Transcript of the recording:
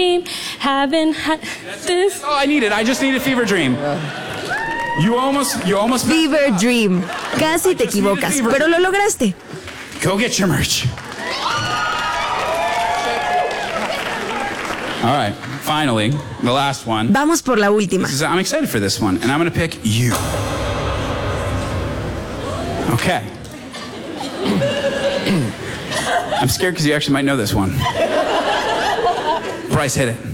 Haven't had this. Oh, I need it. I just need a fever dream. You almost. Fever Dream. Casi te equivocas, pero lo lograste. Go get your merch. All right, finally, the last one. Vamos por la última. I'm excited for this one, and I'm going to pick you. Okay. I'm scared because you actually might know this one. Bryce, hit it.